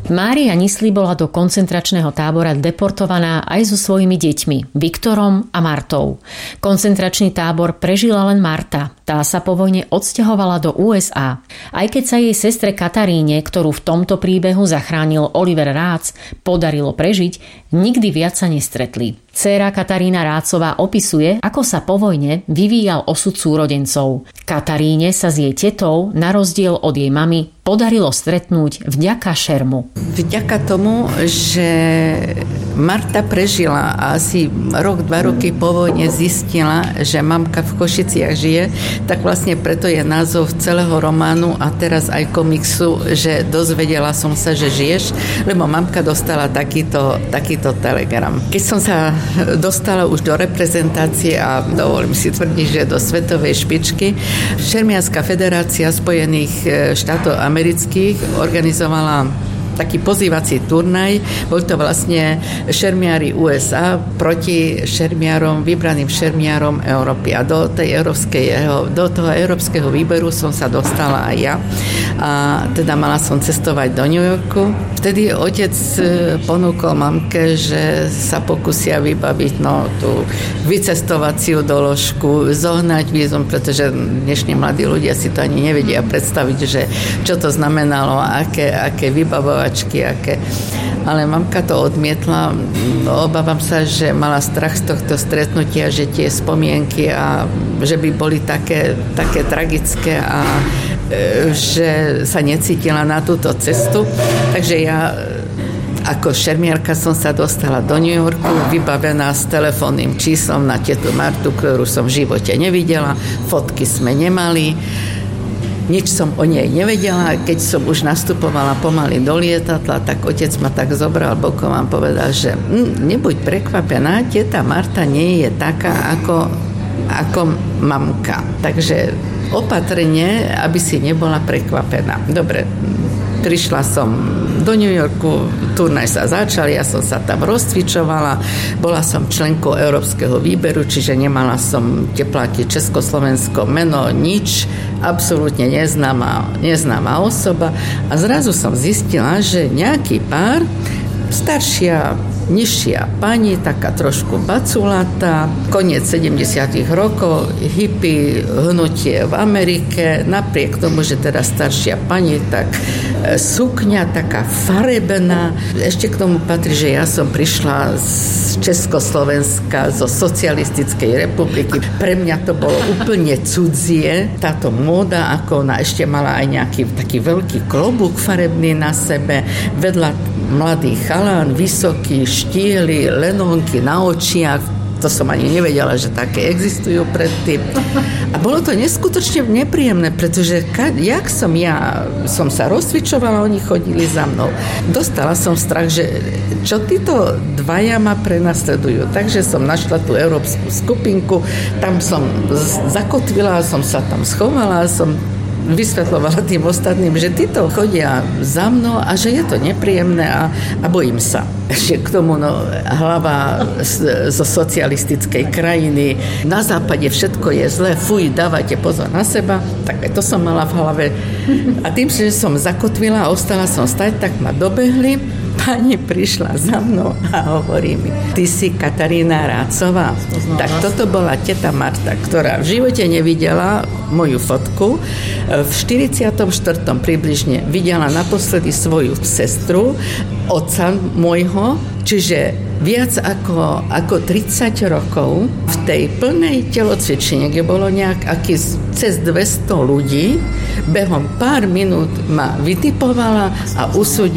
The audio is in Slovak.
Mária Nisli bola do koncentračného tábora deportovaná aj so svojimi deťmi, Viktorom a Martou. Koncentračný tábor prežila len Marta. Tá sa po vojne odsťahovala do USA. Aj keď sa jej sestre Kataríne, ktorú v tomto príbehu zachránil Oliver Rác, podarilo prežiť, nikdy viac sa nestretli. Dcéra Katarína Rácová opisuje, ako sa po vojne vyvíjal osud súrodencov. Kataríne sa s jej tetou, na rozdiel od jej mamy, podarilo stretnúť vďaka šermu. Vďaka tomu, že Marta prežila a asi rok, 2 roky po vojne zistila, že mamka v Košiciach žije, tak vlastne preto je názov celého románu a teraz aj komiksu, že dozvedela som sa, že žiješ, lebo mamka dostala takýto telegram. Keď som sa dostala už do reprezentácie a dovolím si tvrdiť, že do svetovej špičky, Šermiarska federácia Spojených štátov amerických organizovala taký pozývací turnaj. Bol to vlastne šermiári USA proti vybraným šermiárom Európy. A do toho európskeho výberu som sa dostala aj ja. A teda mala som cestovať do New Yorku. Vtedy otec ponúkol mamke, že sa pokusia vybaviť tú vycestovaciu doložku, zohnať vízum, pretože dnešní mladí ľudia si to ani nevedia predstaviť, že čo to znamenalo, aké vybavovať. Ale mamka to odmietla. Obávam sa, že mala strach z tohto stretnutia, že tie spomienky a že by boli také tragické a že sa necítila na túto cestu. Takže ja ako šermiarka som sa dostala do New Yorku, vybavená s telefónnym číslom na tetu Martu, ktorú som v živote nevidela. Fotky sme nemali. Nič som o nej nevedela. Keď som už nastupovala pomaly do lietadla, tak otec ma tak zobral bokom a povedal, že nebuď prekvapená, teta Marta nie je taká ako mamka. Takže opatrne, aby si nebola prekvapená. Dobre, prišla som do New Yorku, turnaj sa začal, ja som sa tam rozcvičovala, bola som členkou európskeho výberu, čiže nemala som tepláky Československo meno, nič, absolútne neznáma osoba a zrazu som zistila, že nejaký pár, staršia, nižšia pani, taká trošku baculatá, koniec 70. rokov, hippie hnutie v Amerike, napriek tomu, že teda staršia pani, tak sukňa taká farebná. Ešte k tomu patrí, že ja som prišla z Československa, zo Socialistickej republiky. Pre mňa to bolo úplne cudzie, táto móda, ako ona ešte mala aj nejaký taký veľký klobúk farebný na sebe, vedľa mladý chalán, vysoký, štíhly, lenónky na očiach. To som ani nevedela, že také existujú predtým. A bolo to neskutočne nepríjemné, pretože jak som sa rozcvičovala, oni chodili za mnou. Dostala som strach, že čo títo dvaja ma prenasledujú. Takže som našla tú európsku skupinku, tam som zakotvila, som sa tam schovala, som vysvetľovala tým ostatným, že títo chodia za mnou a že je to nepríjemné a bojím sa. Ešte k tomu hlava zo socialistickej krajiny. Na západe všetko je zlé, fuj, dávajte pozor na seba. Tak to som mala v hlave. A tým, že som zakotvila a ostala som stať, tak ma dobehli. Pani prišla za mnou a hovorí mi, ty si Katarína Rácová. Tak toto bola teta Marta, ktorá v živote nevidela moju fotku. V 44. približne videla naposledy svoju sestru, otca môjho, čiže viac ako 30 rokov v tej plnej telocvičine, kde bolo cez 200 ľudí, behom pár minút ma vytipovala a usúdila